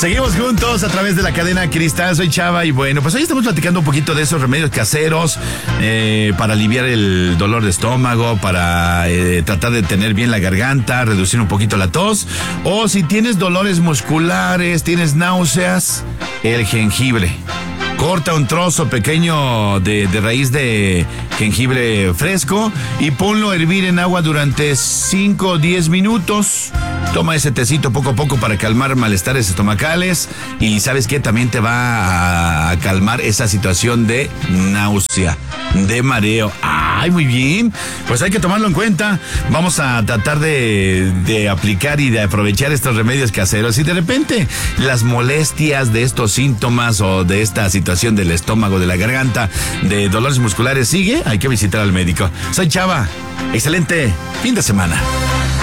Seguimos juntos a través de la cadena Cristal. Soy Chava y bueno, pues hoy estamos platicando un poquito de esos remedios caseros para aliviar el dolor de estómago, para tratar de tener bien la garganta, reducir un poquito la tos, o si tienes dolores musculares, tienes náuseas, el jengibre. Corta un trozo pequeño de raíz de jengibre fresco y ponlo a hervir en agua durante 5 o 10 minutos. Toma ese tecito poco a poco para calmar malestares estomacales y ¿sabes qué? También te va a calmar esa situación de náusea, de mareo. ¡Ay, muy bien! Pues hay que tomarlo en cuenta. Vamos a tratar de aplicar y de aprovechar estos remedios caseros. Si de repente las molestias de estos síntomas o de esta situación del estómago, de la garganta, de dolores musculares sigue, hay que visitar al médico. Soy Chava. Excelente fin de semana.